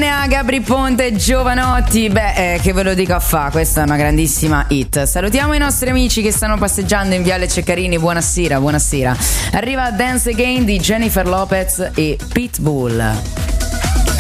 DNA, Gabry Ponte, Giovanotti. Che ve lo dico a fa, questa è una grandissima hit. Salutiamo i nostri amici che stanno passeggiando in Viale Ceccarini. Buonasera. Arriva Dance Again di Jennifer Lopez e Pitbull.